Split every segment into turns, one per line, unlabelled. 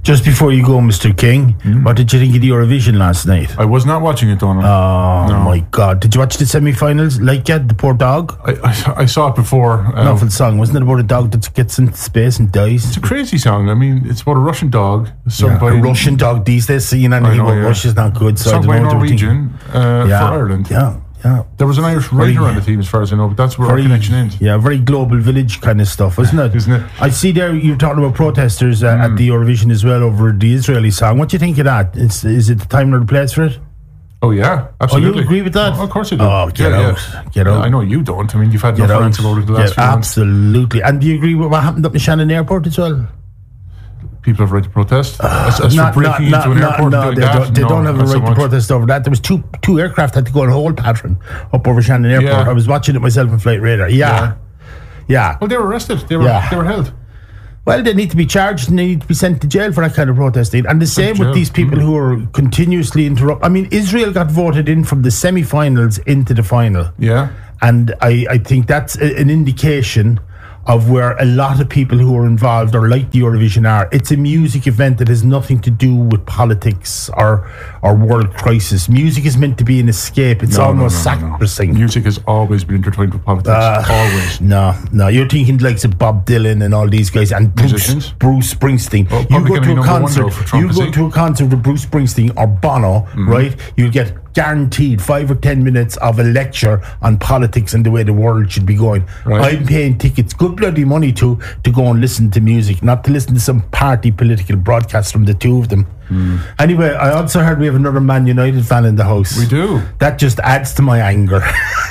Just before you go, Mr. King, what did you think of the Eurovision last night?
I was not watching it, Donald.
Oh, my God. Did you watch the semi-finals? Like, the poor dog?
I saw it before.
An awful song. Wasn't it about a dog that gets into space and dies?
It's a crazy song. I mean, it's about a Russian dog.
A Russian dog these days. So, Russia's not good. So
sung by a Norwegian for Ireland.
Yeah.
There was an Irish writer on the team, as far as I know, but that's where our connection ends.
Yeah, very global village kind of stuff, isn't it?
Isn't it?
I see there you're talking about protesters at the Eurovision as well over the Israeli song. What do you think of that? Is it the time or the place for it?
Oh, yeah, absolutely.
Oh, you agree with that?
Oh, of course I do.
Oh, get out. Get out.
I know you don't. I mean, you've had no friends about it the last few months.
Absolutely. And do you agree with what happened up in Shannon Airport as well?
People have a right to protest. As for breaking into an airport and doing that,
they don't have a right to protest over that. There was two aircraft had to go on hold pattern up over Shannon Airport.
Yeah.
I was watching it myself on Flight Radar. Yeah.
Well, they were arrested. They were held.
Well, they need to be charged and they need to be sent to jail for that kind of protesting. And the same with these people who are continuously interrupt. I mean, Israel got voted in from the semi-finals into the final.
Yeah.
And I think that's an indication of where a lot of people who are involved or like the Eurovision are. It's a music event that has nothing to do with politics or world crisis. Music is meant to be an escape. It's almost sacrosanct.
Music has always been intertwined with politics. Always.
No. You're thinking like Bob Dylan and all these guys and Bruce Springsteen.
Well,
you go to a concert with Bruce Springsteen or Bono, right? You get guaranteed 5 or 10 minutes of a lecture on politics and the way the world should be going.
Right.
I'm paying tickets, good bloody money to go and listen to music, not to listen to some party political broadcast from the two of them. Anyway, I also heard we have another Man United fan in the house.
We do.
That just adds to my anger.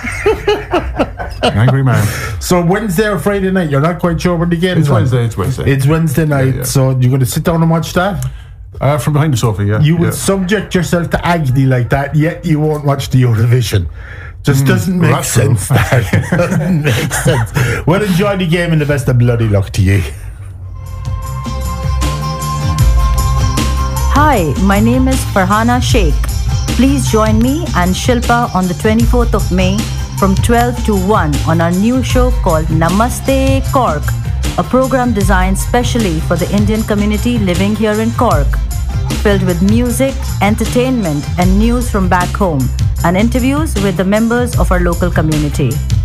Angry man.
So Wednesday or Friday night, you're not quite sure when the game is on?
It's Wednesday.
It's Wednesday night,
Yeah.
So you're going to sit down and watch that?
From behind the sofa, yeah.
You would subject yourself to agony like that, yet you won't watch the Eurovision. Just doesn't make sense. That doesn't make sense. Well, enjoy the game and the best of bloody luck to you.
Hi, my name is Farhana Sheikh. Please join me and Shilpa on the 24th of May from 12 to 1 on our new show called Namaste Cork, a program designed specially for the Indian community living here in Cork, filled with music, entertainment, and news from back home, and interviews with the members of our local community.